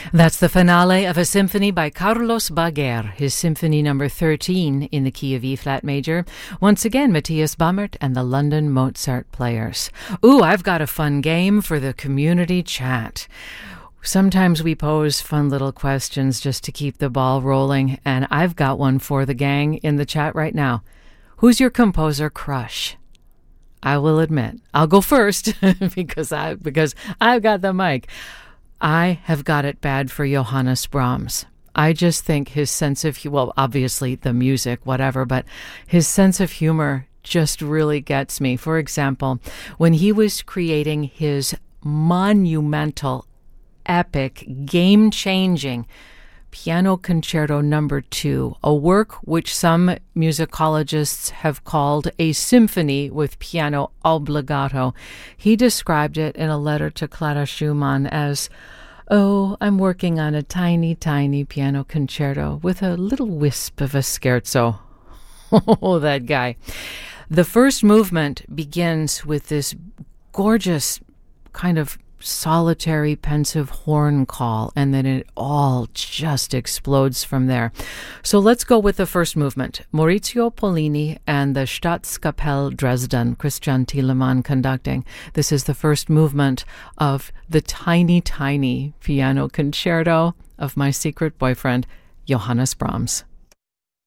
That's the finale of a symphony by Carlos Baguer, his symphony number 13 in the key of E-flat major. Once again, Matthias Bammert and the London Mozart Players. Ooh, I've got a fun game for the community chat. Sometimes we pose fun little questions just to keep the ball rolling, and I've got one for the gang in the chat right now. Who's your composer crush? I will admit, I'll go first because I've got the mic. I have got it bad for Johannes Brahms. I just think his sense of, well, obviously the music, whatever, but his sense of humor just really gets me. For example, when he was creating his monumental, epic, game-changing Piano Concerto No. 2, a work which some musicologists have called a symphony with piano obbligato. He described it in a letter to Clara Schumann as, "Oh, I'm working on a tiny, tiny piano concerto with a little wisp of a scherzo." Oh, that guy. The first movement begins with this gorgeous kind of solitary, pensive horn call, and then it all just explodes from there. So let's go with the first movement. Maurizio Pollini and the Staatskapelle Dresden, Christian Thielemann conducting. This is the first movement of the tiny, tiny piano concerto of my secret boyfriend, Johannes Brahms.